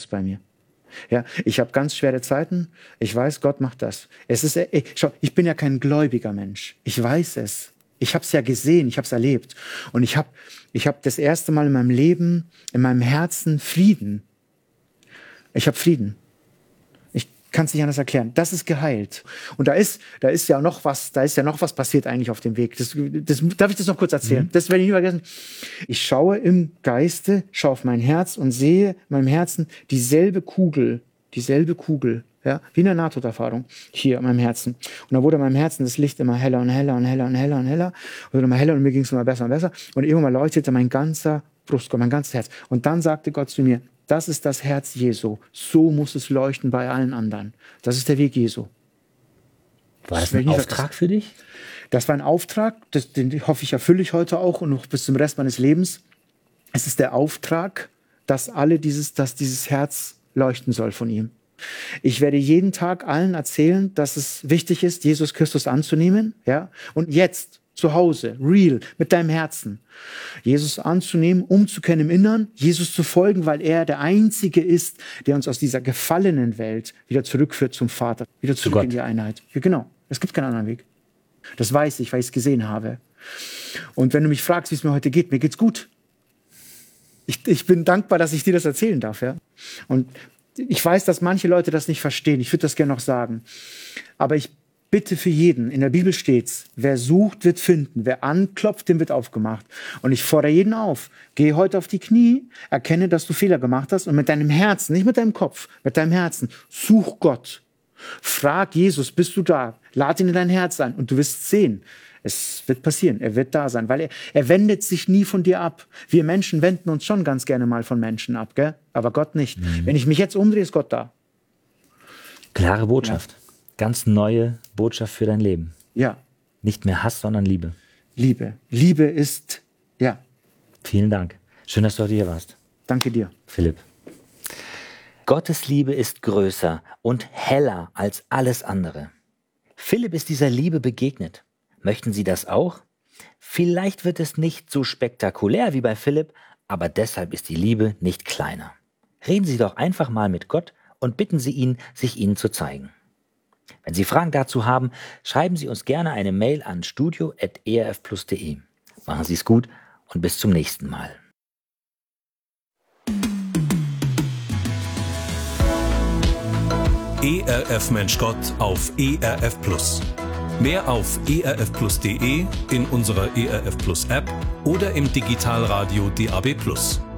Gottes bei mir. Ja, ich habe ganz schwere Zeiten. Ich weiß, Gott macht das. Schau, ich bin ja kein gläubiger Mensch. Ich weiß es. Ich habe es ja gesehen, ich habe es erlebt. Und ich hab das erste Mal in meinem Leben, in meinem Herzen Frieden. Ich habe Frieden. Ich kann es nicht anders erklären. Das ist geheilt. Und da ist ja noch was passiert eigentlich auf dem Weg. Darf ich das noch kurz erzählen? Das werde ich nie vergessen. Ich schaue im Geiste, schaue auf mein Herz und sehe in meinem Herzen dieselbe Kugel, ja, wie in einer Nahtoderfahrung, hier in meinem Herzen. Und da wurde in meinem Herzen das Licht immer heller und heller und heller und heller und heller. Und immer heller und mir ging es immer besser und besser. Und irgendwann leuchtete mein ganzer Brustkorb, mein ganzes Herz. Und dann sagte Gott zu mir, das ist das Herz Jesu. So muss es leuchten bei allen anderen. Das ist der Weg Jesu. War das ein Auftrag für dich? Das war ein Auftrag, den hoffe ich erfülle ich heute auch und noch bis zum Rest meines Lebens. Es ist der Auftrag, dass dieses Herz leuchten soll von ihm. Ich werde jeden Tag allen erzählen, dass es wichtig ist, Jesus Christus anzunehmen, ja? Und jetzt, zu Hause, real, mit deinem Herzen, Jesus anzunehmen, umzukehren im Innern, Jesus zu folgen, weil er der Einzige ist, der uns aus dieser gefallenen Welt wieder zurückführt zum Vater, wieder zurück in die Einheit. Ja, genau, es gibt keinen anderen Weg. Das weiß ich, weil ich es gesehen habe. Und wenn du mich fragst, wie es mir heute geht, mir geht's gut. Ich bin dankbar, dass ich dir das erzählen darf, ja? Und ich weiß, dass manche Leute das nicht verstehen. Ich würde das gerne noch sagen. Aber ich bitte für jeden, in der Bibel steht's, wer sucht, wird finden. Wer anklopft, dem wird aufgemacht. Und ich fordere jeden auf, geh heute auf die Knie, erkenne, dass du Fehler gemacht hast und mit deinem Herzen, nicht mit deinem Kopf, mit deinem Herzen, such Gott. Frag Jesus, bist du da? Lad ihn in dein Herz ein und du wirst sehen. Es wird passieren, er wird da sein, weil er wendet sich nie von dir ab. Wir Menschen wenden uns schon ganz gerne mal von Menschen ab, gell? Aber Gott nicht. Wenn ich mich jetzt umdrehe, ist Gott da. Klare Botschaft. Ja. Ganz neue Botschaft für dein Leben. Ja. Nicht mehr Hass, sondern Liebe. Liebe. Liebe ist, ja. Vielen Dank. Schön, dass du heute hier warst. Danke dir. Philipp. Gottes Liebe ist größer und heller als alles andere. Philipp ist dieser Liebe begegnet. Möchten Sie das auch? Vielleicht wird es nicht so spektakulär wie bei Philipp, aber deshalb ist die Liebe nicht kleiner. Reden Sie doch einfach mal mit Gott und bitten Sie ihn, sich Ihnen zu zeigen. Wenn Sie Fragen dazu haben, schreiben Sie uns gerne eine Mail an studio@erfplus.de. Machen Sie es gut und bis zum nächsten Mal. ERF Mensch Gott auf ERF Plus. Mehr auf erfplus.de, in unserer ERF Plus App oder im Digitalradio DAB+.